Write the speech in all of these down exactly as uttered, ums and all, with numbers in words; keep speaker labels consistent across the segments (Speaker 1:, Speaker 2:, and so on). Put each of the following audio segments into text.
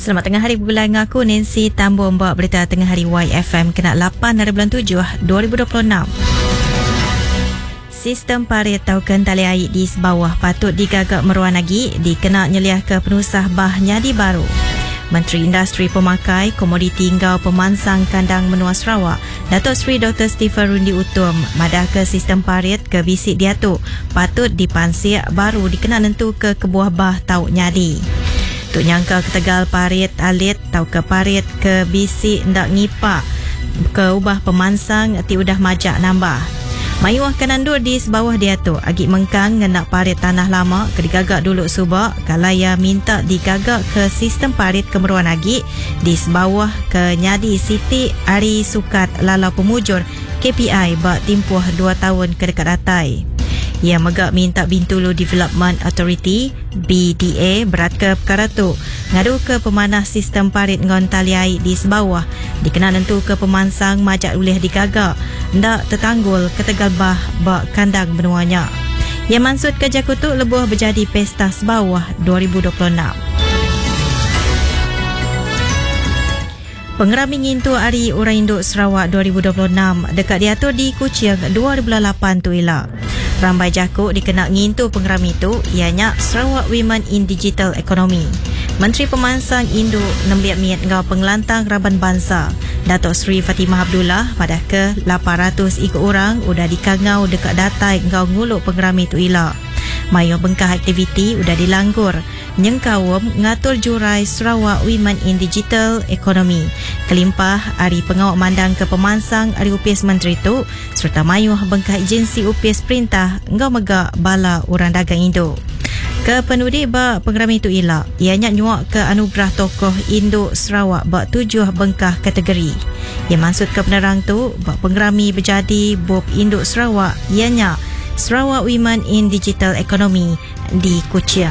Speaker 1: Selamat tengah hari bulan dengan aku Nancy Tambor membawa berita tengah hari Y F M kena lapan hari bulan tujuh dua ribu dua puluh enam. Sistem parit taukan tali air di sebawah patut digagak meruan lagi dikena nyeliah ke penusah bah nyadi baru. Menteri Industri Pemakai, Komoditi Ngau Pemansang Kandang Menua Sarawak, Datuk Seri Doktor Stephen Rundi Utum madah ke sistem parit ke bisik diatuk patut dipansik baru dikena nentu ke kebuah bah tau nyadi. Tuk nyangka ketegal parit alit tau ke parit ke bisik ndak ngipak ke ubah pemansang ti udah majak nambah. Mayuah kenandur di sebawah dia tu agi mengkang ngenak parit tanah lama ke digagak dulu subak kalaya minta digagak ke sistem parit kemeruan agi di sebawah ke nyadi Siti Ari Sukat Lalau Pemujur K P I bak timpuh dua tahun ke dekat atai. Ia megak minta Bintulu Development Authority B D A berat ke perkara tu ngadu ke pemanah sistem parit ngon tali air di sebawah dikena nentu ke pemansang majak ulih digagak ndak tertanggul ketegal bah bak kandang benuanya. Ia maksud kerja kutuk lebuh berjadi pesta sebawah dua ribu dua puluh enam. Pengerami ngintu Hari Orang Induk Sarawak dua ribu dua puluh enam dekat diatur di Kuching dua ribu lapan tu elak. Rambai jakuk dikena ngintu pengerami itu ianya Sarawak Women in Digital Economy. Menteri Pemansang Induk nembiak miat ngau pengelantang Raban Bangsa Datuk Seri Fatimah Abdullah padah ke lapan ratus ikut orang udah dikangau dekat datai ngau nguluk pengerami itu elak. Mayo bengkah aktiviti udah dilanggur nyengkawam ngatur jurai Sarawak Women in Digital Economy kelimpah hari pengawak mandang ke pemansang hari upis menteri tu serta mayuh bengkah agensi upis perintah ngau megak bala orang dagang Induk. Ke penudi bak pengerami itu elak ianya nyuak ke anugerah tokoh Induk Sarawak bak tujuh bengkah kategori. Ia maksud ke penerang tu bak pengerami berjadi Bob Induk Sarawak ianya Sarawak Women in Digital Economy di Kuching.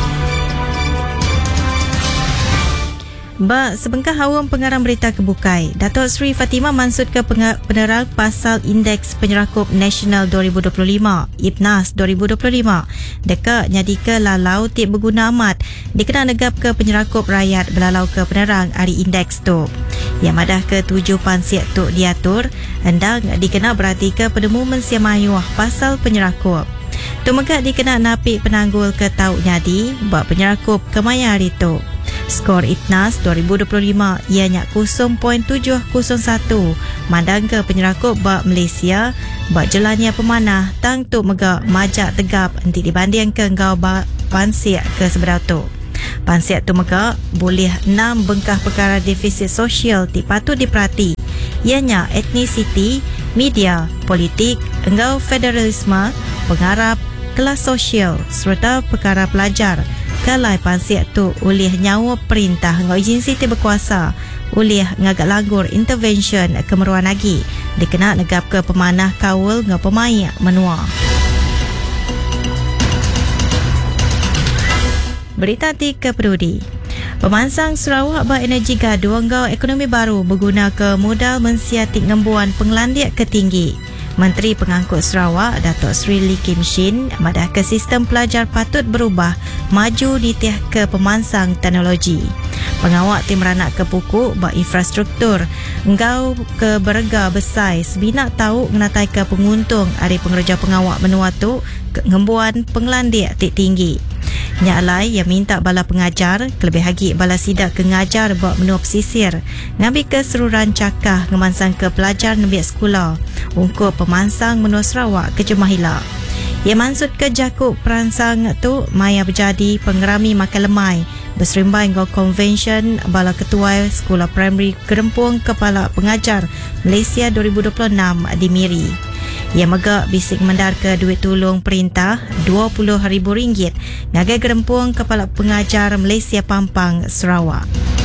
Speaker 1: Ba sebengkah awam pengarang berita kebukai, Datuk Seri Fatimah maksud ke penerang pasal Indeks Penyerakup Nasional dua ribu dua puluh lima, I P N A S dua ribu dua puluh lima. Dekat nyadi ke lalau tik berguna amat, dikena negap ke penyerakup rakyat belalau ke penerang hari indeks tu. Yang madah ke tujuh pansiak tu diatur, hendang dikena berarti ke penemu mensia mayuah pasal penyerakup. Tu megak dikena napik penanggul ke tau nyadi, buat penyerakup ke maya hari tu. Skor I P N A S dua ribu dua puluh lima ianya kosong perpuluhan tujuh kosong satu mandang ke penyerakup bak Malaysia bak jelannya pemanah tang tu megak majak tegap nanti dibanding ke ngau bak pansiak ke sebelah tu. Pansiak tu megak boleh enam bengkah perkara defisit sosial ti patut diperhati ianya etnisiti, media, politik, engau federalisme, pengarap, kelas sosial serta perkara pelajar. Kalai pansiak tu ulih nyawa perintah ngau agensi ti berkuasa ulih ngagak langgur intervention kemeruan lagi dikena negap ke pemanah kawul ngau pemain menua. Berita ti ke Perudi. Pemansang Sarawak bak energi gaduh ngau ekonomi baru berguna ke modal mensiatik ngembuan penglandiak ketinggi. Menteri Pengangkut Sarawak Datuk Seri Lee Kim Shin madah ke sistem pelajar patut berubah maju ditiah ke pemansang teknologi. Pengawak tim ranak ke pukuk bak infrastruktur engkau ke berega besar sebinak tahu menatai ke penguntung hari pengerja pengawak menua tu ke ngembuan penglandik tik tinggi. Nyak lai yang minta bala pengajar kelebih lagi bala sidak ke ngajar bak menua pesisir ngambil ke seruran cakah ngemansang ke pelajar nembiak sekolah untuk pemansang menua Sarawak ke Jemahila. Ia maksud ke jakuk peransang tu maya berjadi pengerami makan lemai berserimbai ngau konvensyen bala ketua sekolah primary Gerempung Kepala Pengajar Malaysia dua ribu dua puluh enam di Miri. Ia megak bisik mendar ke duit tolong perintah dua puluh ribu ringgit ngagai Gerempung Kepala Pengajar Malaysia Pampang Sarawak.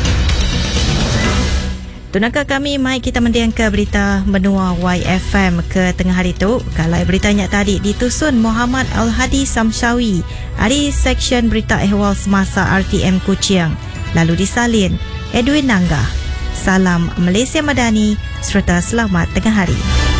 Speaker 1: Tunakah kami mai kita mendiang ke berita menua Y F M ke tengah hari tu. Kalau beritanya tadi ditusun Muhammad Al-Hadi Samshawi dari Seksyen Berita Ehwal Semasa R T M Kuching. Lalu disalin Edwin Nangga. Salam Malaysia Madani serta selamat tengah hari.